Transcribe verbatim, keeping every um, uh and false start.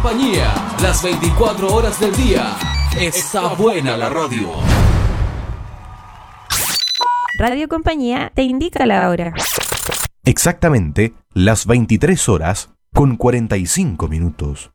Compañía, las veinticuatro horas del día. Está buena la radio. Radio Compañía te indica la hora. Exactamente las veintitrés horas con cuarenta y cinco minutos.